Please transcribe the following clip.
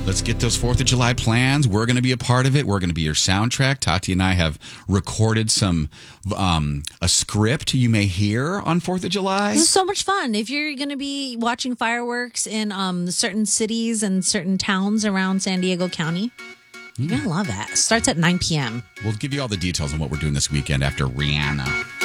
Let's get those 4th of July plans. We're going to be a part of it. We're going to be your soundtrack. Tati and I have recorded a script you may hear on 4th of July. This is so much fun. If you're going to be watching fireworks in certain cities and certain towns around San Diego County, you're going to love that. It starts at 9 p.m. We'll give you all the details on what we're doing this weekend after Rihanna.